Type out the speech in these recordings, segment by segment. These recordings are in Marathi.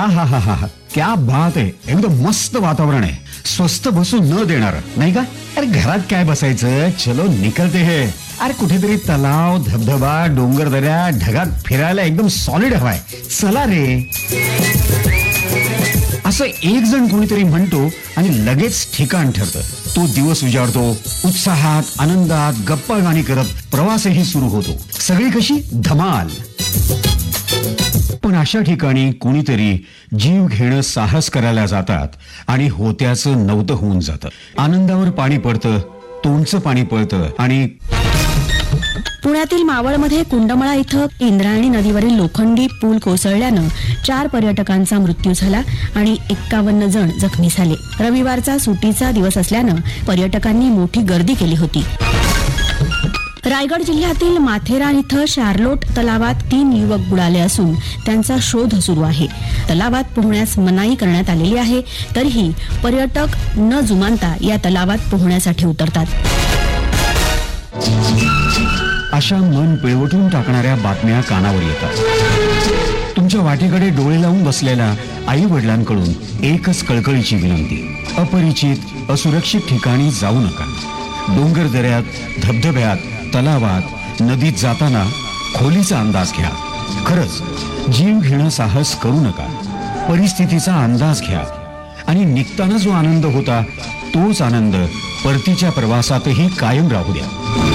हा हा हा हा, क्या बात आहे. एकदम मस्त वातावरण आहे. स्वस्त बसून न देणार नाही का? अरे घरात काय बसायचं, चलो निकलते हे. अरे कुठेतरी तलाव, धबधबा, डोंगर दऱ्या, ढगात फिरायला एकदम सॉलिड हवाय. चला रे. असं एक जण कोणीतरी म्हणतो आणि लगेच ठिकाण ठरतं. तो दिवस उजाडतो. उत्साहात, आनंदात, गप्पा गाणी करत प्रवासही सुरू होतो. सगळी कशी धमाल. पण अशा ठिकाणी कुणीतरी जीव घेणं साहस करायला जातात आणि होत्याचं नव्हतं होऊन जातं. आनंदावर पाणी पडतं, तोंडचं पाणी पळतं आणि पुण्यातील मावळमध्ये कुंडमळा इथं इंद्रायणी नदीवरील लोखंडी पूल कोसळल्यानं 4 पर्यटकांचा मृत्यू झाला आणि 51 जण जखमी झाले. रविवारचा सुट्टीचा दिवस असल्यानं पर्यटकांनी मोठी गर्दी केली होती. रायगड जिल्ह्यातील माथेरान इथं शार्लोट तलावात 3 युवक बुडाले असून त्यांचा शोध सुरू आहे. तलावात पोहण्यास मनाई करण्यात आलेली आहे, तरीही पर्यटक न जुमानता या तलावात पोहण्यासाठी उतरतात. अशा मन पिळवटून टाकणाऱ्या बातम्या कानावर येतात. तुमच्या वाटेकडे डोळे लावून बसलेल्या आई वडिलांकडून एकच कळकळीची विनंती. अपरिचित, असुरक्षित ठिकाणी जाऊ नका. डोंगर दऱ्यात, धबधब्यात, तलावात, नदीत जाताना खोलीचा अंदाज घ्या. खरंच जीव घेणं साहस करू नका. परिस्थितीचा अंदाज घ्या आणि निघताना जो आनंद होता तोच आनंद परतीच्या प्रवासातही कायम राहू द्या.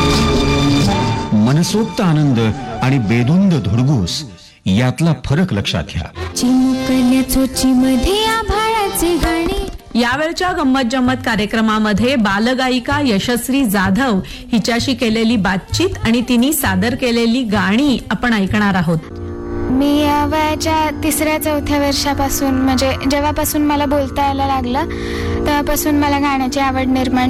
मनसोक्त आनंद आणि बेधुंद धुडगूस यातला फरक लक्षात घ्या. चिमुकल्या चोचीमध्ये आभाळाचे गाणे. यावेळच्या गंमत जम्मत कार्यक्रमामध्ये बालगायिका यशस्वी जाधव हिच्याशी केलेली बातचीत आणि तिने सादर केलेली गाणी आपण ऐकणार आहोत. मी वयाच्या 3ऱ्या-4थ्या वर्षापासून, म्हणजे जेव्हापासून मला बोलता यायला लागलं तेव्हापासून मला गाण्याची आवड निर्माण